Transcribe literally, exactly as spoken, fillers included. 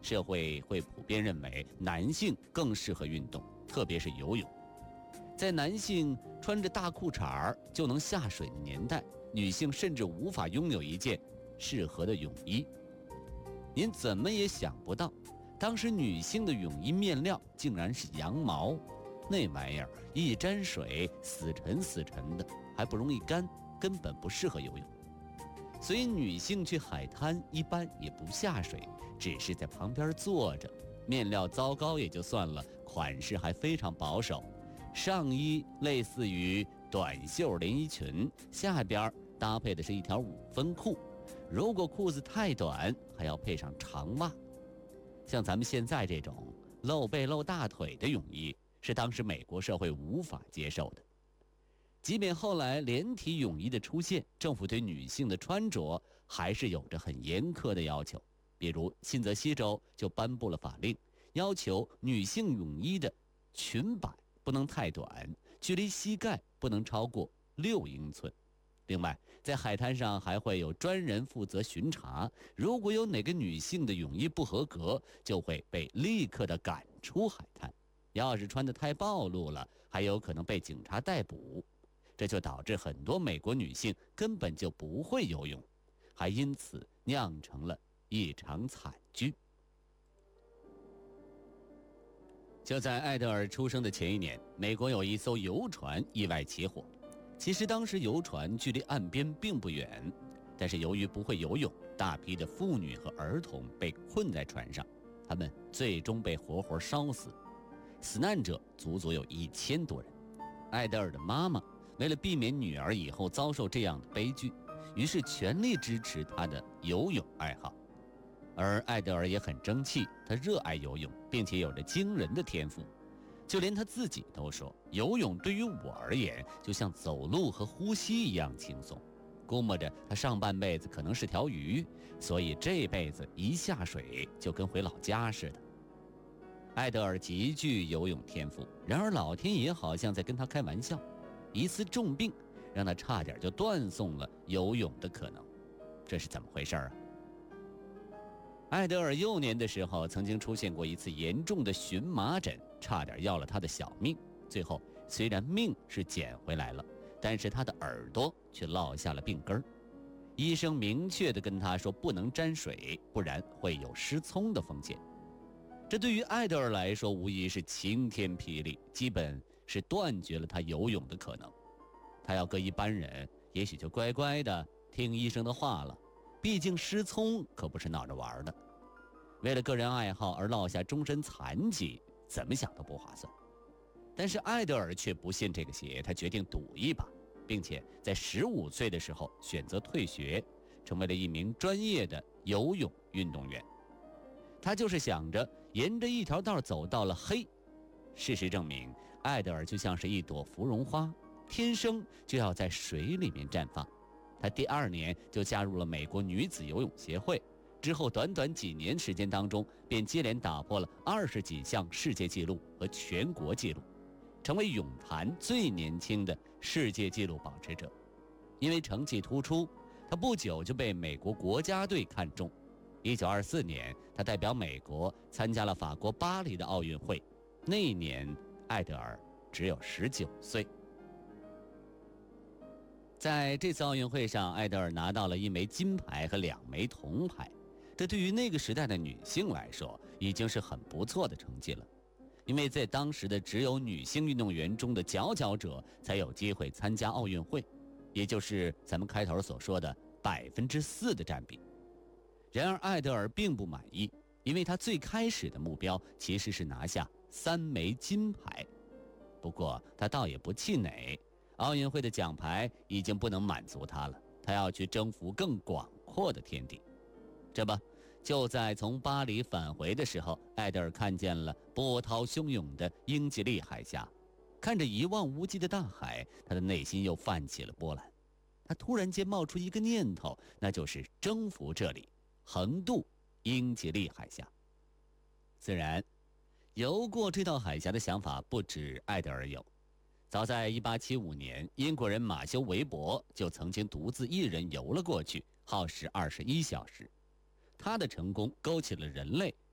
社会会普遍认为男性更适合运动，特别是游泳。在男性穿着大裤衩儿就能下水的年代，女性甚至无法拥有一件适合的泳衣。您怎么也想不到，当时女性的泳衣面料竟然是羊毛，那玩意儿一沾水死沉死沉的，还不容易干，根本不适合游泳。所以女性去海滩一般也不下水，只是在旁边坐着。面料糟糕也就算了，款式还非常保守，上衣类似于短袖连衣裙，下边搭配的是一条五分裤，如果裤子太短，还要配上长袜。像咱们现在这种露背露大腿的泳衣，是当时美国社会无法接受的。即便后来连体泳衣的出现，政府对女性的穿着还是有着很严苛的要求。比如新泽西州就颁布了法令，要求女性泳衣的裙摆不能太短，距离膝盖不能超过六英寸。另外，在海滩上还会有专人负责巡查，如果有哪个女性的泳衣不合格，就会被立刻的赶出海滩。要是穿得太暴露了，还有可能被警察逮捕。这就导致很多美国女性根本就不会游泳，还因此酿成了一场惨剧。就在艾德尔出生的前一年，美国有一艘游船意外起火。其实当时游船距离岸边并不远，但是由于不会游泳，大批的妇女和儿童被困在船上，他们最终被活活烧死，死难者足足有一千多人。艾德尔的妈妈为了避免女儿以后遭受这样的悲剧，于是全力支持她的游泳爱好。而艾德尔也很争气，他热爱游泳，并且有着惊人的天赋。就连他自己都说，游泳对于我而言就像走路和呼吸一样轻松。估摸着他上半辈子可能是条鱼，所以这辈子一下水就跟回老家似的。艾德尔极具游泳天赋，然而老天爷好像在跟他开玩笑，一次重病让他差点就断送了游泳的可能。这是怎么回事啊？艾德尔幼年的时候曾经出现过一次严重的荨麻疹，差点要了他的小命。最后虽然命是捡回来了，但是他的耳朵却落下了病根。医生明确地跟他说不能沾水，不然会有失聪的风险。这对于艾德尔来说无疑是晴天霹雳，基本是断绝了他游泳的可能。他要搁一般人也许就乖乖地听医生的话了，毕竟失聪可不是闹着玩的。为了个人爱好而落下终身残疾，怎么想都不划算。但是艾德尔却不信这个邪，他决定赌一把，并且在十五岁的时候选择退学，成为了一名专业的游泳运动员。他就是想着沿着一条道走到了黑。事实证明，艾德尔就像是一朵芙蓉花，天生就要在水里面绽放。他第二年就加入了美国女子游泳协会，之后短短几年时间当中，便接连打破了二十几项世界纪录和全国纪录，成为泳坛最年轻的世界纪录保持者。因为成绩突出，他不久就被美国国家队看中。一九二四年，他代表美国参加了法国巴黎的奥运会，那一年艾德尔只有十九岁。在这次奥运会上，艾德尔拿到了一枚金牌和两枚铜牌，这对于那个时代的女性来说已经是很不错的成绩了。因为在当时的只有女性运动员中的佼佼者才有机会参加奥运会，也就是咱们开头所说的百分之四的占比。然而艾德尔并不满意，因为他最开始的目标其实是拿下三枚金牌。不过他倒也不气馁，奥运会的奖牌已经不能满足他了，他要去征服更广阔的天地。这不，就在从巴黎返回的时候，艾德尔看见了波涛汹涌的英吉利海峡。看着一望无际的大海，他的内心又泛起了波澜。他突然间冒出一个念头，那就是征服这里，横渡英吉利海峡。自然，游过这道海峡的想法不止艾德尔有。早在一八七五年，英国人马修·韦伯就曾经独自一人游了过去，耗时二十一小时。他的成功勾起了人类